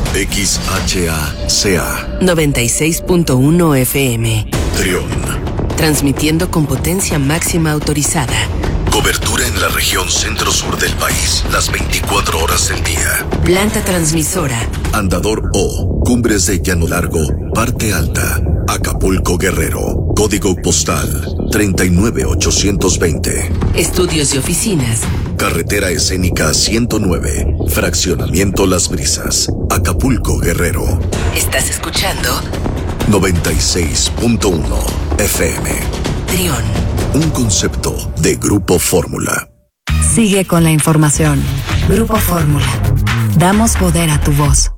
XHACA 96.1 FM. Trión. Transmitiendo con potencia máxima autorizada. Cobertura en la región centro-sur del país, las 24 horas del día. Planta transmisora. Andador O, Cumbres de Llano Largo, Parte Alta, Acapulco, Guerrero. Código postal 39820. Estudios y oficinas. Carretera Escénica 109, Fraccionamiento Las Brisas, Acapulco, Guerrero. Estás escuchando 96.1 FM. Trión. Un concepto de Grupo Fórmula. Sigue con la información. Grupo Fórmula. Damos poder a tu voz.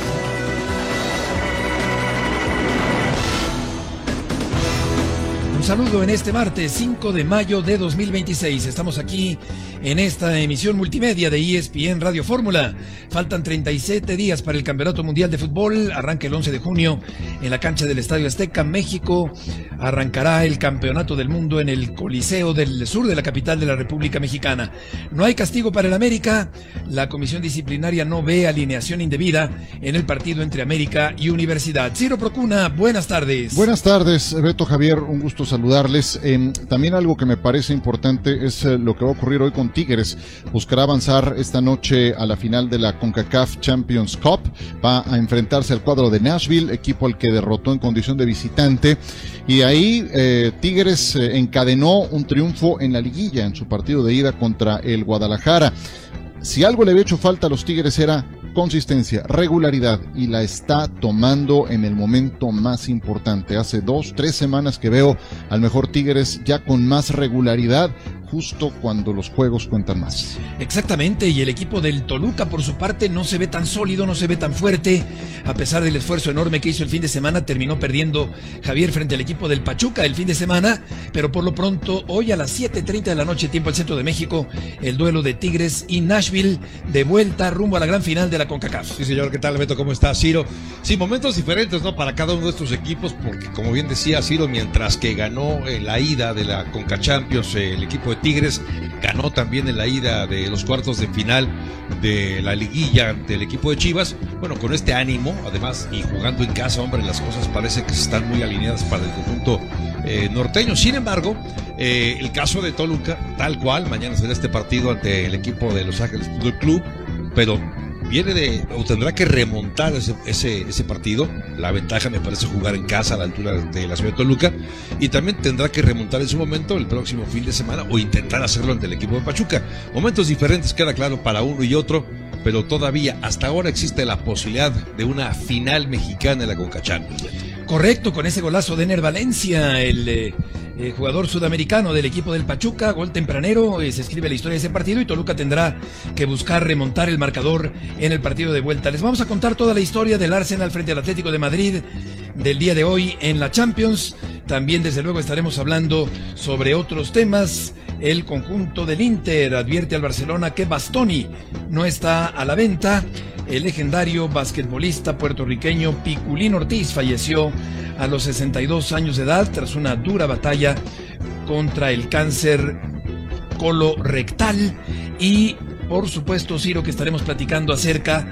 Un saludo en este martes 5 de mayo de 2026. Estamos aquí en esta emisión multimedia de ESPN Radio Fórmula. Faltan 37 días para el Campeonato Mundial de Fútbol. Arranca el 11 de junio en la cancha del Estadio Azteca. México arrancará el Campeonato del Mundo en el Coliseo del Sur de la capital de la República Mexicana. No hay castigo para el América. La Comisión Disciplinaria no ve alineación indebida en el partido entre América y Universidad. Ciro Procuna, buenas tardes. Buenas tardes, Beto, Javier, un gusto saludarles. También algo que me parece importante es lo que va a ocurrir hoy con Tigres. Buscará avanzar esta noche a la final de la CONCACAF Champions Cup. Va a enfrentarse al cuadro de Nashville, equipo al que derrotó en condición de visitante. Y ahí Tigres encadenó un triunfo en la liguilla en su partido de ida contra el Guadalajara. Si algo le había hecho falta a los Tigres era consistencia, regularidad, y la está tomando en el momento más importante. Hace 2-3 semanas que veo al mejor Tigres ya con más regularidad, justo cuando los juegos cuentan más. Exactamente, y el equipo del Toluca por su parte no se ve tan sólido, no se ve tan fuerte, a pesar del esfuerzo enorme que hizo el fin de semana. Terminó perdiendo Javier frente al equipo del Pachuca el fin de semana, pero por lo pronto hoy a las 7:30 de la noche, tiempo al centro de México, el duelo de Tigres y Nashville, de vuelta rumbo a la gran final de la CONCACAF. Sí, señor, ¿qué tal, Beto? ¿Cómo está, Ciro? Sí, momentos diferentes, ¿no?, para cada uno de estos equipos, porque como bien decía Ciro, mientras que ganó en la ida de la CONCACHAMPIONS el equipo de Tigres, ganó también en la ida de los cuartos de final de la liguilla del equipo de Chivas. Bueno, con este ánimo, además, y jugando en casa, hombre, las cosas parece que están muy alineadas para el conjunto norteño. Sin embargo, el caso de Toluca, tal cual, mañana será este partido ante el equipo de Los Ángeles Fútbol Club, pero tendrá que remontar ese partido. La ventaja me parece jugar en casa a la altura de la ciudad de Toluca, y también tendrá que remontar en su momento el próximo fin de semana, o intentar hacerlo ante el equipo de Pachuca. Momentos diferentes, queda claro, para uno y otro, pero todavía hasta ahora existe la posibilidad de una final mexicana en la CONCACHAMPIONS. Correcto, con ese golazo de Ener Valencia, el jugador sudamericano del equipo del Pachuca, gol tempranero, se escribe la historia de ese partido, y Toluca tendrá que buscar remontar el marcador en el partido de vuelta. Les vamos a contar toda la historia del Arsenal frente al Atlético de Madrid del día de hoy en la Champions. También, desde luego, estaremos hablando sobre otros temas. El conjunto del Inter advierte al Barcelona que Bastoni no está a la venta. El legendario basquetbolista puertorriqueño Piculín Ortiz falleció a los 62 años de edad tras una dura batalla contra el cáncer colorectal. Y, por supuesto, Ciro, que estaremos platicando acerca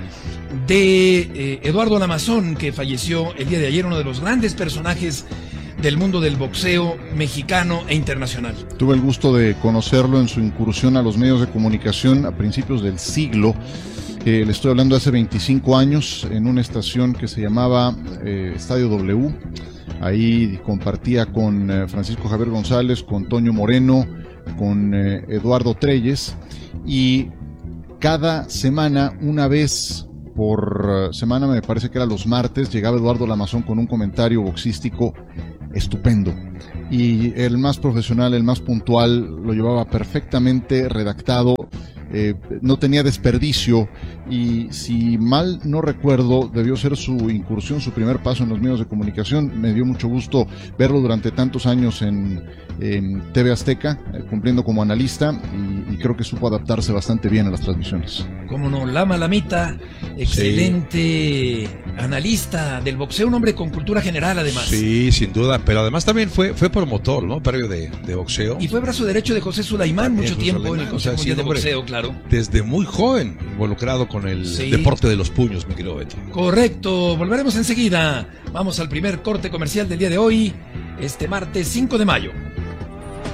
de Eduardo Lamazón, que falleció el día de ayer, uno de los grandes personajes del mundo del boxeo mexicano e internacional. Tuve el gusto de conocerlo en su incursión a los medios de comunicación a principios del siglo. Le estoy hablando de hace 25 años, en una estación que se llamaba Estadio W. Ahí compartía con Francisco Javier González, con Toño Moreno, con Eduardo Treyes, y cada semana, una vez por semana, me parece que era los martes, llegaba Eduardo Lamazón con un comentario boxístico estupendo, y el más profesional, el más puntual, lo llevaba perfectamente redactado. No tenía desperdicio, y si mal no recuerdo, debió ser su incursión, su primer paso en los medios de comunicación. Me dio mucho gusto verlo durante tantos años en TV Azteca, cumpliendo como analista, y creo que supo adaptarse bastante bien a las transmisiones. Cómo no, la Malamita, excelente analista del boxeo, un hombre con cultura general además. Sí, sin duda, pero además también fue promotor, ¿no? Previo de boxeo. Y fue brazo derecho de José Sulaimán mucho tiempo en el Consejo Mundial de Boxeo, claro. Desde muy joven involucrado con el deporte de los puños, mi querido Beto. Correcto, volveremos enseguida. Vamos al primer corte comercial del día de hoy, este martes 5 de mayo.